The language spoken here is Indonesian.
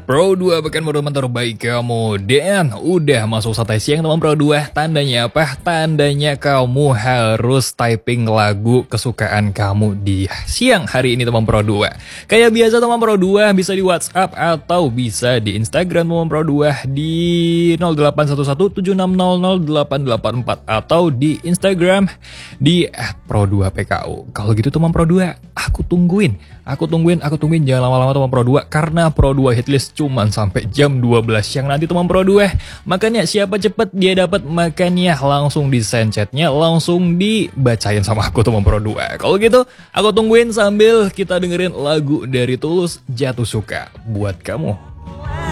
Pro 2 pekan momen terbaik kamu. Dan udah masuk santai siang teman Pro 2. Tandanya apa? Tandanya kamu harus typing lagu kesukaan kamu di siang hari ini teman Pro 2. Kayak biasa teman Pro 2 bisa di WhatsApp atau bisa di Instagram teman Pro 2 di 081176000884 atau di Instagram di @pro2pku. Kalau gitu teman Pro 2, aku tungguin. Jangan lama-lama teman Pro 2 karena Pro 2 hitlist cuman sampai jam 12 siang nanti teman Pro 2. Makanya siapa cepet dia dapat, makanya langsung di send chatnya, langsung dibacain sama aku teman Pro 2. Kalau gitu aku tungguin sambil kita dengerin lagu dari Tulus, Jatuh Suka buat kamu.